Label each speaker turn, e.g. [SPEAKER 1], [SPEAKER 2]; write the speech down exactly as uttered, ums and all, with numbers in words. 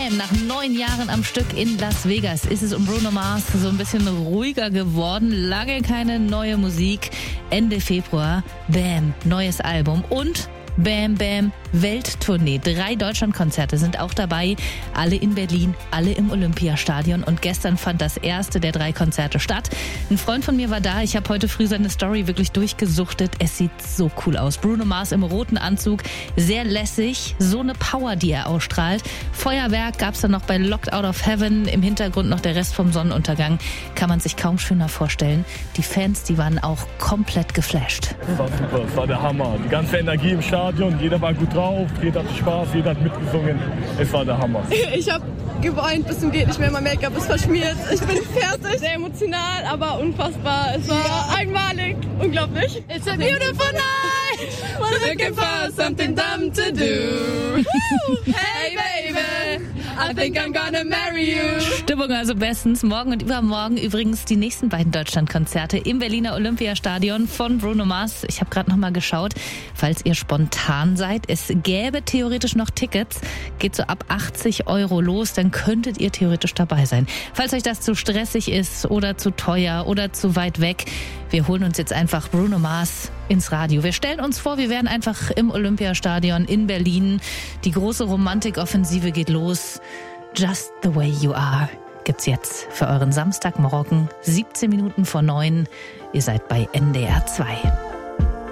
[SPEAKER 1] Bam, nach neun Jahren am Stück in Las Vegas ist es um Bruno Mars so ein bisschen ruhiger geworden. Lange keine neue Musik. Ende Februar, Bam, neues Album und Bam Bam Welttournee. Drei Deutschlandkonzerte sind auch dabei. Alle in Berlin, alle im Olympiastadion. Und gestern fand das erste der drei Konzerte statt. Ein Freund von mir war da. Ich habe heute früh seine Story wirklich durchgesuchtet. Es sieht so cool aus. Bruno Mars im roten Anzug. Sehr lässig. So eine Power, die er ausstrahlt. Feuerwerk gab es dann noch bei Locked Out of Heaven. Im Hintergrund noch der Rest vom Sonnenuntergang. Kann man sich kaum schöner vorstellen. Die Fans, die waren auch komplett geflasht.
[SPEAKER 2] Das war super. Das war der Hammer. Die ganze Energie im Stadion. Jeder war gut drauf, jeder hatte Spaß, jeder hat mitgesungen. Es war der Hammer.
[SPEAKER 3] Ich habe geweint bis zum geht nicht mehr, mein Make-up ist verschmiert. Ich bin fertig. Sehr emotional, aber unfassbar. Es war ja. einmalig, unglaublich.
[SPEAKER 4] It's a beautiful night. We're looking for something dumb to do. Hey baby, I think I'm gonna marry you.
[SPEAKER 1] Stimmung also bestens. Morgen und übermorgen übrigens die nächsten beiden Deutschlandkonzerte im Berliner Olympiastadion von Bruno Mars. Ich habe gerade noch mal geschaut, falls ihr spontan seid. Es gäbe theoretisch noch Tickets. Geht so ab achtzig Euro los, dann könntet ihr theoretisch dabei sein. Falls euch das zu stressig ist oder zu teuer oder zu weit weg, wir holen uns jetzt einfach Bruno Mars ins Radio. Wir stellen uns vor, wir wären einfach im Olympiastadion in Berlin. Die große Romantikoffensive geht los. Just the way you are gibt's jetzt für euren Samstagmorgen, siebzehn Minuten vor neun. Ihr seid bei N D R zwei.